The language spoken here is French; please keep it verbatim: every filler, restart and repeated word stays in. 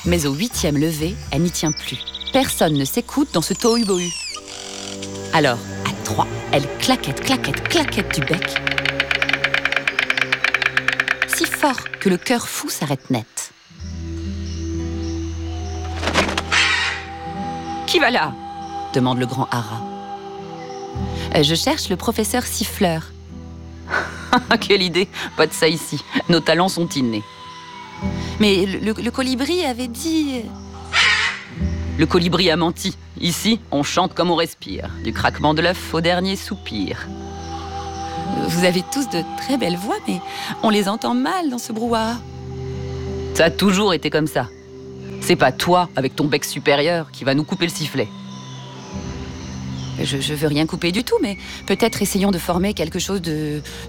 Mais au huitième levé, elle n'y tient plus. Personne ne s'écoute dans ce tohu-bohu. Alors, à trois, elle claquette, claquette, claquette du bec. Si fort que le cœur fou s'arrête net. « Qui va là ?» demande le grand Hara. « Je cherche le professeur Siffleur. » Quelle idée! Pas de ça ici. Nos talents sont innés. Mais le, le, le colibri avait dit... Le colibri a menti. Ici, on chante comme on respire. Du craquement de l'œuf au dernier soupir. Vous avez tous de très belles voix, mais on les entend mal dans ce brouhaha. Ça a toujours été comme ça. C'est pas toi, avec ton bec supérieur, qui va nous couper le sifflet. Je, je veux rien couper du tout, mais peut-être essayons de former quelque chose de,